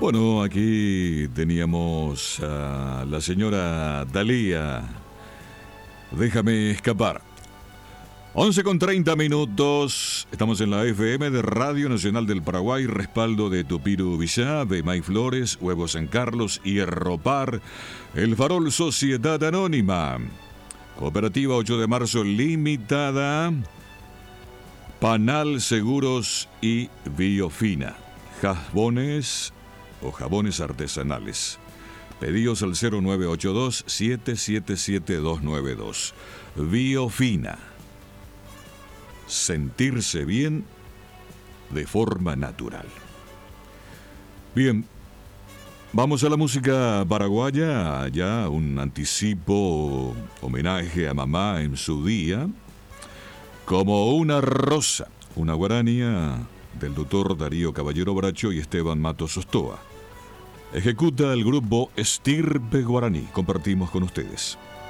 Bueno, aquí teníamos a la señora Dalía. Déjame escapar. 11:30. Estamos en la FM de Radio Nacional del Paraguay. Respaldo de Tupiru Villá, de May Flores, Huevos San Carlos y Ropar. El Farol Sociedad Anónima. Cooperativa 8 de marzo Limitada. Panal Seguros y Biofina. Jabones o jabones artesanales. Pedidos al 0982-777-292. Biofina. Sentirse bien de forma natural. Bien, vamos a la música paraguaya. Ya un anticipo, homenaje a mamá en su día. Como una rosa, una guarania del doctor Darío Caballero Bracho y Esteban Matos Ostoa. Ejecuta el grupo Estirpe Guaraní. Compartimos con ustedes.